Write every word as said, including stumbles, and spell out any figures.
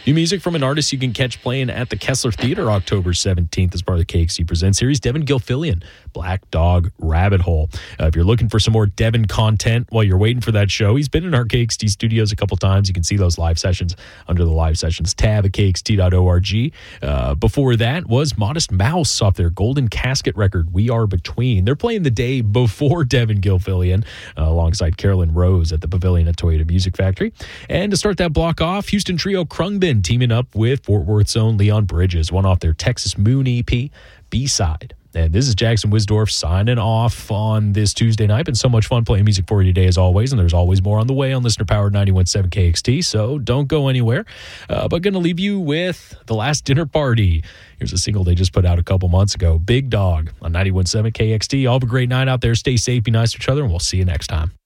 New music from an artist you can catch playing at the Kessler Theater October seventeenth as part of the K X T Presents series, Devin Gilfillian, Black Dog Rabbit Hole. Uh, if you're looking for some more Devin content while you're waiting for that show, he's been in our K X T studios a couple times. You can see those live sessions under the live sessions tab at K X T dot org. Uh, before that was Modest Mouse off their Golden Casket record, We Are Between. They're playing the day before Devin Gilfillian uh, alongside Carolyn Rose at the Pavilion at Toyota Music Factory. And to start that block off, Houston trio Krungbin teaming up with Fort Worth's own Leon Bridges, one off their Texas Moon E P, B-Side. And this is Jackson Wisdorf signing off on this Tuesday night. Been so much fun playing music for you today as always, and there's always more on the way on listener-powered ninety-one point seven K X T, so don't go anywhere. Uh, but going to leave you with The Last Dinner Party. Here's a single they just put out a couple months ago, Big Dog, on ninety-one point seven K X T. All have a great night out there. Stay safe, be nice to each other, and we'll see you next time.